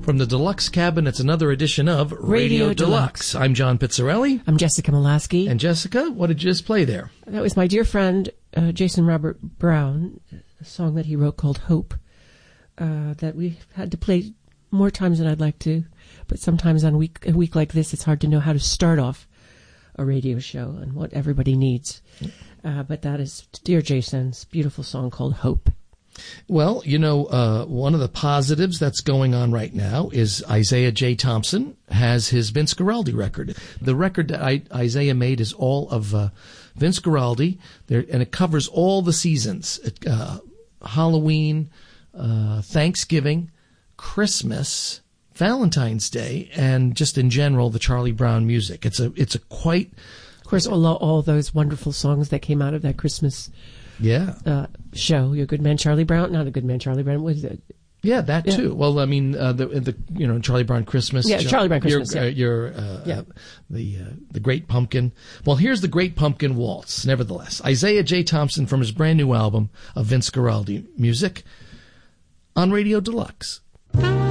From the Deluxe Cabin, it's another edition of Radio Deluxe. I'm John Pizzarelli. I'm Jessica Molaski. And Jessica, what did you just play there? That was my dear friend, Jason Robert Brown, a song that he wrote called Hope, that we've had to play more times than I'd like to. But sometimes on a week like this, it's hard to know how to start off a radio show and what everybody needs. But that is dear Jason's beautiful song called Hope. Well, you know, one of the positives that's going on right now is Isaiah J. Thompson has his Vince Guaraldi record. The record that Isaiah made is all of Vince Guaraldi, and it covers all the seasons. Halloween, Thanksgiving, Christmas, Valentine's Day, and just in general, the Charlie Brown music. It's a quite... Of course, all those wonderful songs that came out of that Christmas show. Your Good Man Charlie Brown, not a Good Man Charlie Brown, was it? Yeah, that too. Well, I mean, the Charlie Brown Christmas. Yeah, Charlie Brown Christmas. The Great Pumpkin. Well, here's the Great Pumpkin Waltz. Nevertheless, Isaiah J. Thompson from his brand new album of Vince Guaraldi music on Radio Deluxe.